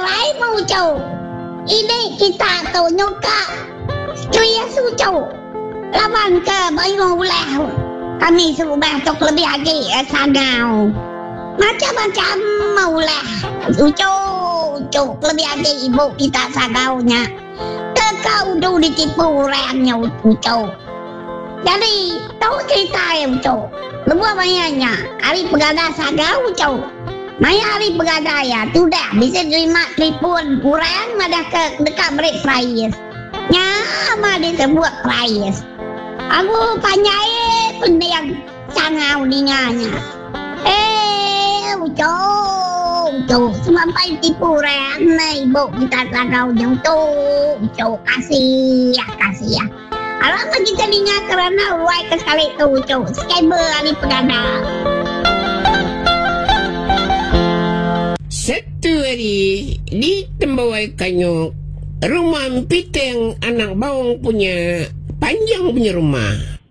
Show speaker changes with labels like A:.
A: lain mau jauh. Ini kita tu nyuka cuy suju. Lawan ke bayu lah. Kami subah tok lebih lagi sanau. Macam-macam maulah. Suju lebih lagi ibu kita sagaunya. Kau dulu ditipu orangnya suju. Jadi tahu cerita yang suju. Lebih banyaknya hari pegada sagau suju. Maya hari pegada ya, sudah bisa terima tipuan kurang madah ke dekat break price. Nyama dia sebuat price. Aku panyai pendiang sangau dinganya. Ucok, sampai tipu orang nih, ibu kita sagau yang ucok kasih ya. Alamak kita dengar kerana ruai ke sekali tu ucok. Skaber hari pegada.
B: Satu hari di Tembawai Kanyok, rumah Piteng anak bawang punya panjang punya rumah.